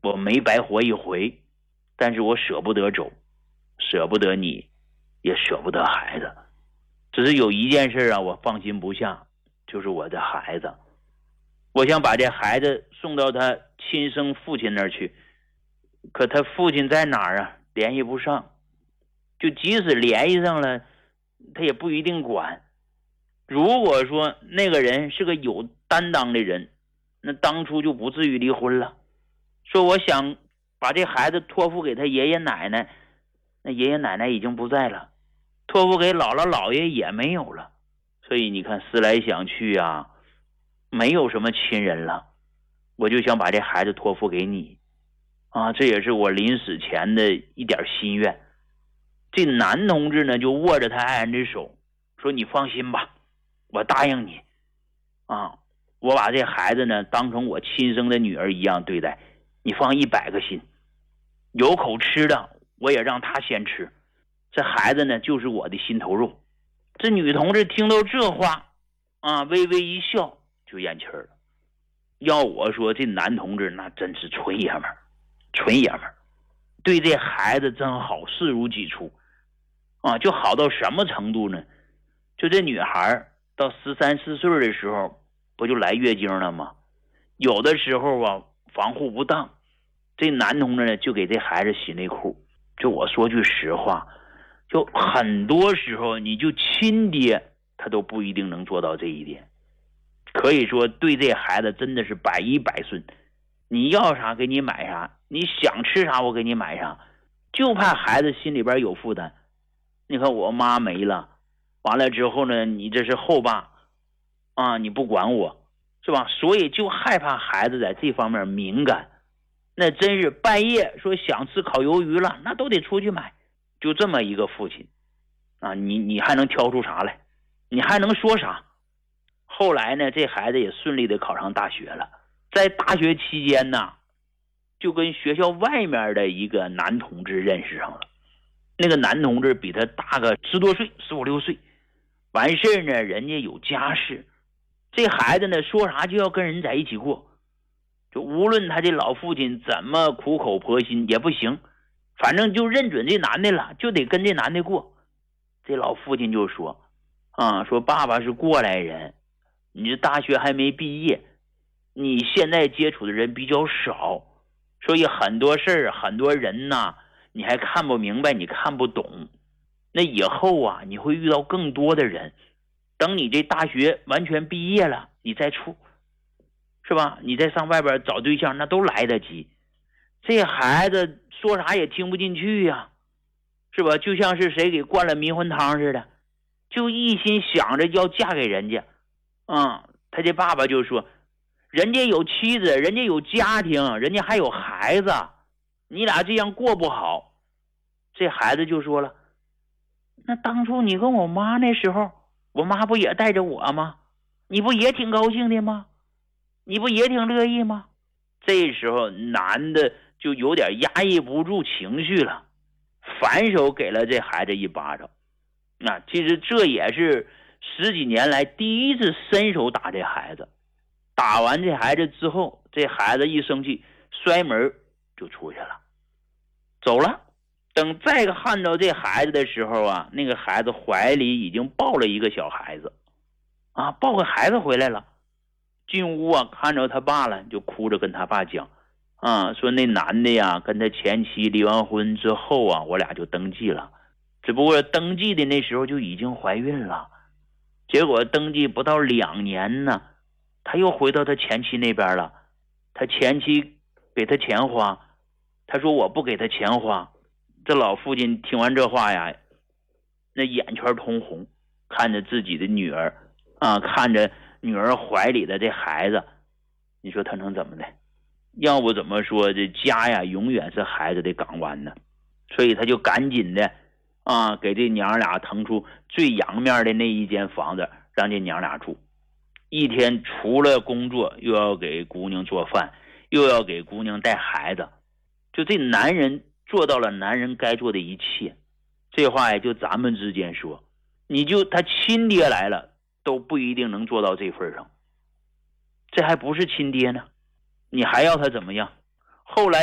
我没白活一回，但是我舍不得走，舍不得你，也舍不得孩子。只是有一件事啊，我放心不下，就是我的孩子。我想把这孩子送到他亲生父亲那儿去，可他父亲在哪儿啊？联系不上，就即使联系上了，他也不一定管。如果说那个人是个有担当的人，那当初就不至于离婚了。说我想把这孩子托付给他爷爷奶奶，那爷爷奶奶已经不在了，托付给姥姥姥爷也没有了。所以你看思来想去啊，没有什么亲人了，我就想把这孩子托付给你啊，这也是我临死前的一点心愿。这男同志呢就握着他爱人的手说，你放心吧，我答应你啊，我把这孩子呢当成我亲生的女儿一样对待，你放100个心，有口吃的我也让他先吃，这孩子呢就是我的心头肉。这女同志听到这话啊，微微一笑就咽气了。要我说，这男同志那真是纯爷们儿，纯爷们儿，对这孩子真好，视如己出啊！就好到什么程度呢？就这女孩到13、14岁的时候，不就来月经了吗？有的时候啊，防护不当，这男同志呢就给这孩子洗内裤。就我说句实话，就很多时候你就亲爹他都不一定能做到这一点。可以说对这孩子真的是百依百顺，你要啥给你买啥，你想吃啥我给你买啥，就怕孩子心里边有负担。你看我妈没了，完了之后呢，你这是后爸啊，你不管我是吧？所以就害怕孩子在这方面敏感，那真是半夜说想吃烤鱿鱼了，那都得出去买。就这么一个父亲啊，你还能挑出啥来？你还能说啥？后来呢，这孩子也顺利的考上大学了。在大学期间呢，就跟学校外面的一个男同志认识上了。那个男同志比他大个10多岁，15、16岁。完事呢，人家有家室。这孩子呢，说啥就要跟人在一起过，就无论他这老父亲怎么苦口婆心也不行，反正就认准这男的了，就得跟这男的过。这老父亲就说啊，说爸爸是过来人，你这大学还没毕业，你现在接触的人比较少，所以很多事儿很多人呐，你还看不明白，你看不懂。那以后啊，你会遇到更多的人，等你这大学完全毕业了，你再出，是吧？你再上外边找对象，那都来得及。这孩子说啥也听不进去呀，是吧？就像是谁给灌了迷魂汤似的，就一心想着要嫁给人家。他这爸爸就说，人家有妻子，人家有家庭，人家还有孩子，你俩这样过不好。这孩子就说了，那当初你跟我妈那时候，我妈不也带着我吗？你不也挺高兴的吗？你不也挺乐意吗？这时候男的就有点压抑不住情绪了，反手给了这孩子一巴掌。其实这也是10几年来第一次伸手打这孩子。打完这孩子之后，这孩子一生气，摔门就出去了，走了。等再看到这孩子的时候啊，那个孩子怀里已经抱了一个小孩子啊，抱个孩子回来了。进屋啊，看着他爸了，就哭着跟他爸讲说那男的呀跟他前妻离完婚之后啊，我俩就登记了，只不过登记的那时候就已经怀孕了。结果登记不到2年呢，他又回到他前妻那边了。他前妻给他钱花，他说我不给他钱花。这老父亲听完这话呀，那眼圈通红，看着自己的女儿看着女儿怀里的这孩子，你说他能怎么的？要不怎么说这家呀永远是孩子的港湾呢？所以他就赶紧的给这娘俩腾出最阳面的那一间房子，让这娘俩住。一天除了工作，又要给姑娘做饭，又要给姑娘带孩子，就这男人做到了男人该做的一切。这话也就咱们之间说，你就他亲爹来了都不一定能做到这份上，这还不是亲爹呢，你还要他怎么样？后来